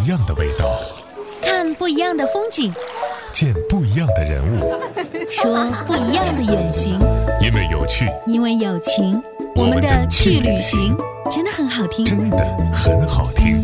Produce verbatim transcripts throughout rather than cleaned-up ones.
一样的味道， 看不一样的风景， 见不一样的人物， 说不一样的远行。 因为有趣， 因为有情，我们的去旅行真的很好听， 真的很好听。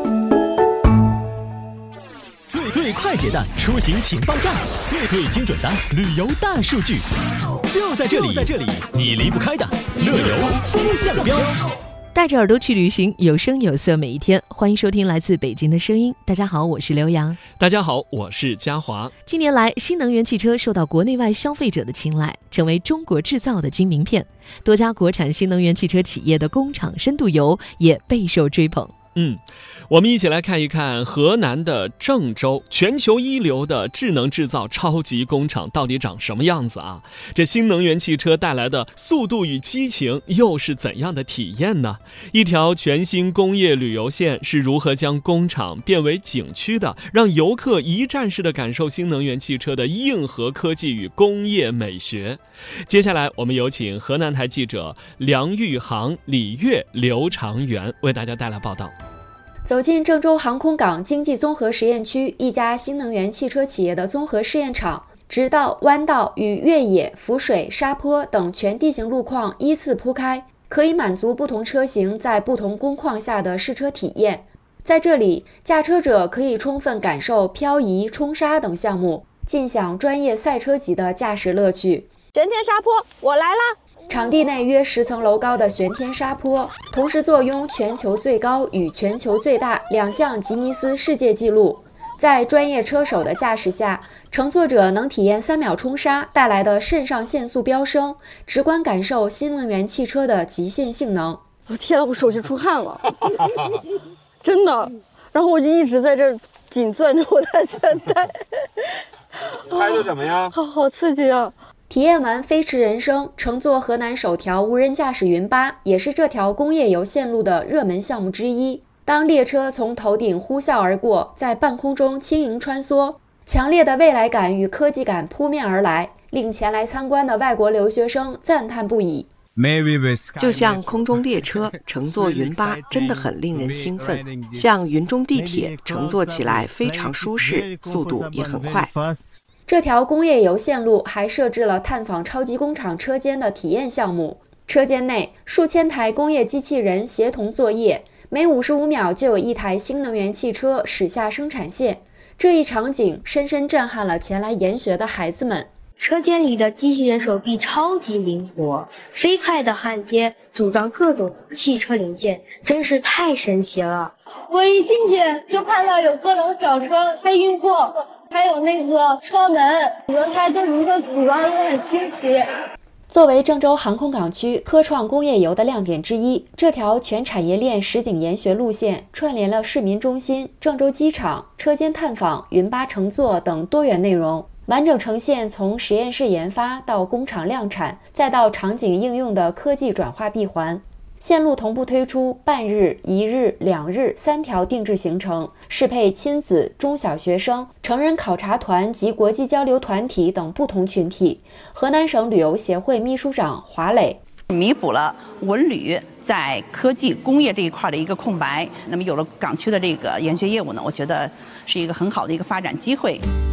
最最快捷的出行情报站，最最精准的旅游大数据，就在这里，就在这里，你离不开的乐游风向标。 带着耳朵去旅行，有声有色每一天。欢迎收听来自北京的声音。大家好，我是刘洋。 大家好，我是嘉华。 近年来，新能源汽车受到国内外消费者的青睐，成为中国制造的金名片。多家国产新能源汽车企业的工厂深度游也备受追捧。 嗯，我们一起来看一看河南的郑州，全球一流的智能制造超级工厂到底长什么样子啊？这新能源汽车带来的速度与激情又是怎样的体验呢？一条全新工业旅游线是如何将工厂变为景区的，让游客一站式的感受新能源汽车的硬核科技与工业美学？接下来我们有请河南台记者梁玉航、李悦、刘长元为大家带来报道。 走进郑州航空港经济综合实验区，一家新能源汽车企业的综合试验场，直道、弯道与越野、浮水、沙坡等全地形路况依次铺开，可以满足不同车型在不同工况下的试车体验。在这里，驾车者可以充分感受漂移、冲沙等项目，尽享专业赛车级的驾驶乐趣。 玄天沙坡，我来啦！ 场地内约十层楼高的玄天沙坡，同时坐拥全球最高与全球最大两项吉尼斯世界纪录。在专业车手的驾驶下，乘坐者能体验三秒冲沙带来的肾上腺素飙升，直观感受新能源汽车的极限性能。 我天啊，我手心出汗了，真的。然后我就一直在这儿紧攥着我的安全带。 开着怎么样？ 好好刺激啊！ 体验完飞驰人生，乘坐河南首条无人驾驶云巴，也是这条工业游线路的热门项目之一。当列车从头顶呼啸而过，在半空中轻盈穿梭，强烈的未来感与科技感扑面而来，令前来参观的外国留学生赞叹不已。 就像空中列车，乘坐云巴真的很令人兴奋，像云中地铁，乘坐起来非常舒适，速度也很快。 这条工业游线路还设置了探访超级工厂车间的体验项目，车间内数千台工业机器人协同作业，每五十五秒就有一台新能源汽车驶下生产线。这一场景深深震撼了前来研学的孩子们。 车间里的机器人手臂超级灵活，飞快的焊接、组装各种汽车零件，真是太神奇了。 我一进去就看到有各种小车开运货，还有那个车门、轮胎都如何组装的很新奇。 作为郑州航空港区科创工业游的亮点之一，这条全产业链实景研学路线串联了市民中心、郑州机场、车间探访、云巴乘坐等多元内容，完整呈现从实验室研发到工厂量产，再到场景应用的科技转化闭环。线路同步推出半日、一日、两日三条定制行程，适配亲子、中小学生、成人考察团及国际交流团体等不同群体。河南省旅游协会秘书长华磊弥补了文旅在科技工业这一块的一个空白，那么有了港区的这个研学业务呢，我觉得是一个很好的一个发展机会。